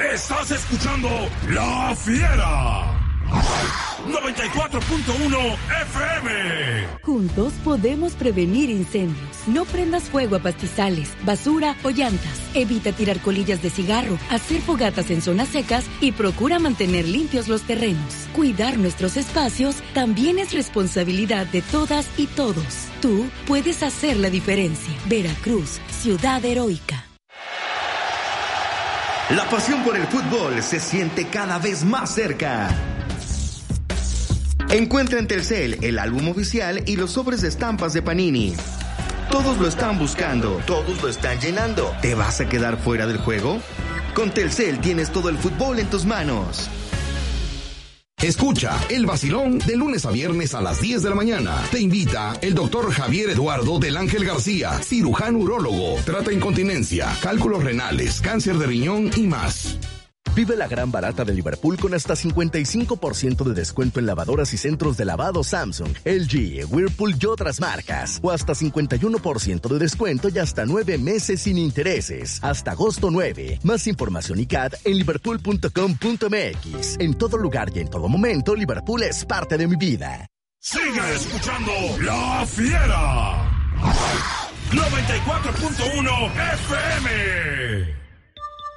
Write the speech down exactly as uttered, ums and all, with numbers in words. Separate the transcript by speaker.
Speaker 1: Estás escuchando La Fiera. noventa y cuatro punto uno F M.
Speaker 2: Juntos podemos prevenir incendios. No prendas fuego a pastizales, basura o llantas. Evita tirar colillas de cigarro, hacer fogatas en zonas secas y procura mantener limpios los terrenos. Cuidar nuestros espacios también es responsabilidad de todas y todos. Tú puedes hacer la diferencia. Veracruz, ciudad heroica.
Speaker 3: La pasión por el fútbol se siente cada vez más cerca. Encuentra en Telcel el álbum oficial y los sobres de estampas de Panini. Todos lo están buscando, todos lo están llenando. ¿Te vas a quedar fuera del juego? Con Telcel tienes todo el fútbol en tus manos.
Speaker 4: Escucha El Vacilón de lunes a viernes a las diez de la mañana. Te invita el doctor Javier Eduardo del Ángel García, cirujano urólogo, trata incontinencia, cálculos renales, cáncer de riñón y más.
Speaker 5: Vive la gran barata de Liverpool con hasta cincuenta y cinco por ciento de descuento en lavadoras y centros de lavado Samsung, L G, Whirlpool y otras marcas. O hasta cincuenta y uno por ciento de descuento y hasta nueve meses sin intereses. Hasta agosto nueve. Más información y C A D en liverpool punto com punto m x. En todo lugar y en todo momento, Liverpool es parte de mi vida.
Speaker 1: Sigue escuchando La Fiera. noventa y cuatro punto uno F M.